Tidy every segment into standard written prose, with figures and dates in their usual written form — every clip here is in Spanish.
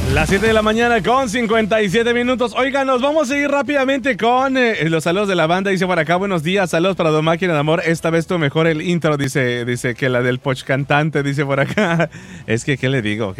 Las 7 de la mañana con 57 minutos. Oigan, nos vamos a ir rápidamente con los saludos de la banda. Dice por acá, buenos días, saludos para Don Máquina de Amor. Esta vez tú mejor el intro, dice que la del Poch Cantante, dice por acá. Es que, ¿qué le digo?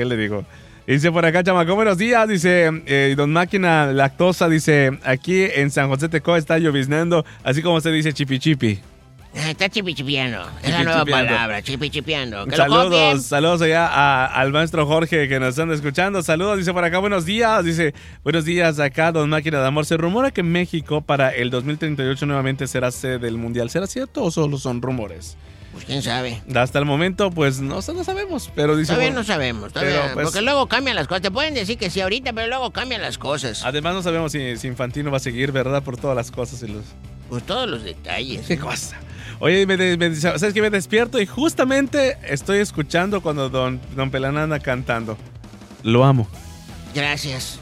Dice por acá, chamaco, buenos días, dice Don Máquina Lactosa, dice, aquí en San José Teco está lloviznando, así como se dice chipi. Está chipichipiando. Es la nueva palabra, chipichipiando. Saludos allá al maestro Jorge que nos están escuchando. Saludos, dice por acá, buenos días. Dice, buenos días acá, Don Máquina de Amor. Se rumora que México para el 2038 nuevamente será sede del Mundial. ¿Será cierto o solo son rumores? Pues quién sabe. Hasta el momento, pues no sabemos. Pero dice, todavía no sabemos. Porque luego cambian las cosas. Te pueden decir que sí ahorita, pero luego cambian las cosas. Además, no sabemos si Infantino va a seguir, ¿verdad? Por todas las cosas y los... Pues todos los detalles. ¿Qué cosa? Oye, ¿sabes qué? Me despierto y justamente estoy escuchando cuando Don Pelán anda cantando. Lo amo. Gracias.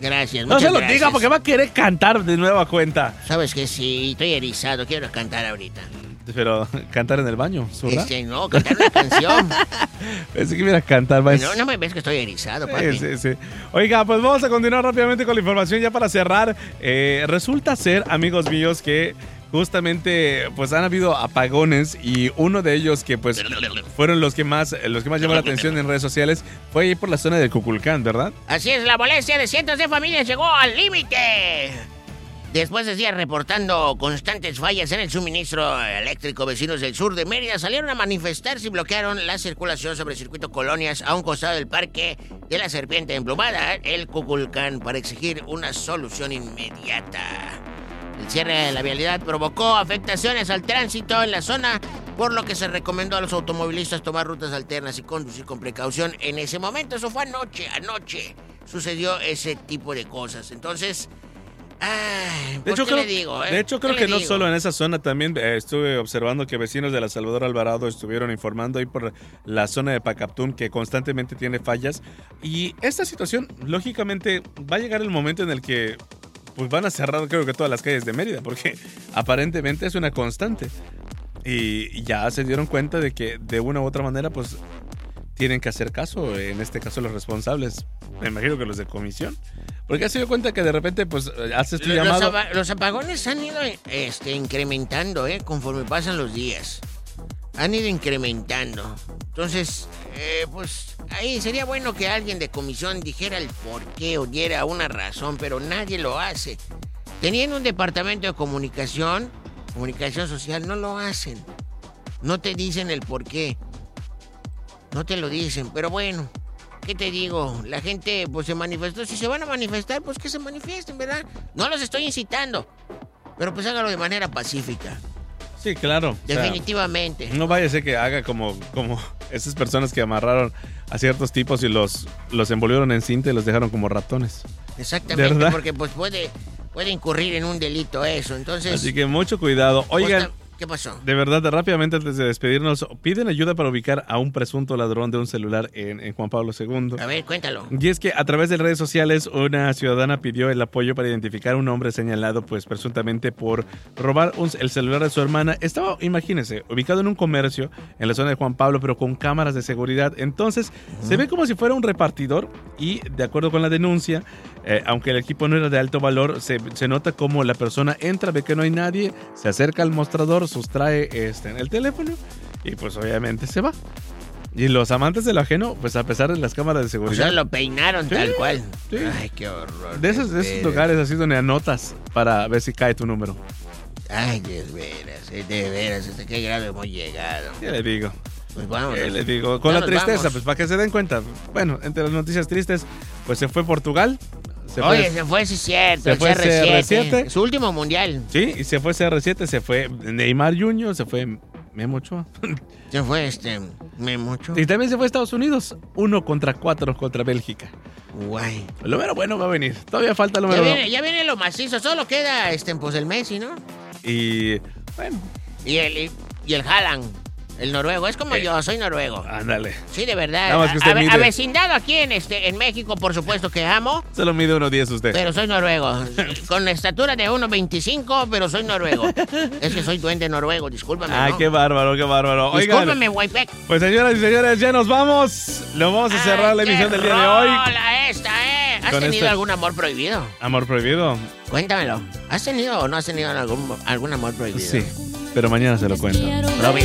No se lo diga porque va a querer cantar de nueva cuenta. Sabes que sí, estoy erizado, quiero cantar ahorita. Pero, ¿cantar en el baño? ¿Zurra? No, cantar una canción. Pensé que iba a cantar. No me ves que estoy erizado, papi. Sí. Oiga, pues vamos a continuar rápidamente con la información ya para cerrar. Resulta ser, amigos míos, que justamente pues han habido apagones y uno de ellos que pues fueron los que más llamó la atención en redes sociales fue ahí por la zona de Cuculcán, ¿verdad? Así es, la molestia de cientos de familias llegó al límite. Después de días reportando constantes fallas en el suministro eléctrico, vecinos del sur de Mérida salieron a manifestarse y bloquearon la circulación sobre el circuito Colonias a un costado del parque de la Serpiente Emplumada, el Cuculcán, para exigir una solución inmediata. El cierre de la vialidad provocó afectaciones al tránsito en la zona, por lo que se recomendó a los automovilistas tomar rutas alternas y conducir con precaución. En ese momento, eso fue anoche sucedió ese tipo de cosas. Entonces... De hecho, creo que no solo en esa zona, también estuve observando que vecinos de la Salvador Alvarado estuvieron informando ahí por la zona de Pacaptún que constantemente tiene fallas. Y esta situación, lógicamente, va a llegar el momento en el que pues van a cerrar, creo que todas las calles de Mérida, porque aparentemente es una constante. Y ya se dieron cuenta de que de una u otra manera, pues tienen que hacer caso, en este caso los responsables, me imagino que los de comisión, porque se dio cuenta que de repente pues haces tu llamado. Los apagones han ido incrementando, conforme pasan los días. Han ido incrementando. Entonces, pues ahí sería bueno que alguien de comisión dijera el por qué o diera una razón, pero nadie lo hace. Teniendo un departamento de comunicación social, no lo hacen. No te dicen el por qué. No te lo dicen, pero bueno, ¿qué te digo? La gente pues se manifestó. Si se van a manifestar, pues que se manifiesten, ¿verdad? No los estoy incitando, pero pues hágalo de manera pacífica. Sí, claro. Definitivamente. O sea, no vaya a ser que haga como esas personas que amarraron a ciertos tipos y los envolvieron en cinta y los dejaron como ratones. Exactamente, ¿verdad? porque pues puede incurrir en un delito eso, entonces... Así que mucho cuidado. Oigan... ¿Qué pasó? De verdad, rápidamente antes de despedirnos, piden ayuda para ubicar a un presunto ladrón de un celular en Juan Pablo II. A ver, cuéntalo. Y es que a través de redes sociales una ciudadana pidió el apoyo para identificar a un hombre señalado pues presuntamente por robar el celular de su hermana. Estaba, imagínense, ubicado en un comercio en la zona de Juan Pablo, pero con cámaras de seguridad. Entonces, se ve como si fuera un repartidor y de acuerdo con la denuncia, aunque el equipo no era de alto valor, se nota como la persona entra, ve que no hay nadie, se acerca al mostrador, sustrae en el teléfono y pues obviamente se va. Y los amantes de lo ajeno, pues a pesar de las cámaras de seguridad... O sea, lo peinaron tal cual. Sí. Ay, qué horror. De esos lugares así donde anotas para ver si cae tu número. Ay, de veras, hasta qué grado hemos llegado. Ya le digo. Pues vamos. Le digo, con la tristeza, pues para que se den cuenta. Bueno, entre las noticias tristes, pues se fue Portugal. Se fue, sí, cierto. Se fue CR7. Su último mundial. Sí, y se fue CR7, se fue Neymar Jr., se fue Memo Ochoa. Se fue Memo Ochoa. Y también se fue a Estados Unidos, 1-4 contra Bélgica. Guay. Lo mero bueno va a venir. Todavía falta lo mero. Ya viene lo macizo, solo queda pues el Messi, ¿no? Y bueno. Y el Haaland. El noruego, es como yo, soy noruego. Ándale. Sí, de verdad. Nada más que usted mide. Avecindado aquí en México, por supuesto que amo. Solo mide 1.10 usted. Pero soy noruego. Con estatura de 1.25, pero soy noruego. Es que soy duende noruego, discúlpame. Ay, ¿no? Qué bárbaro. Discúlpame, Waypec. Pues señoras y señores, ya nos vamos. Lo vamos a cerrar la emisión del día de hoy. Hola, esta es ¿Has tenido algún amor prohibido? ¿Amor prohibido? Cuéntamelo. ¿Has tenido o no has tenido algún amor prohibido? Sí, pero mañana se lo cuento.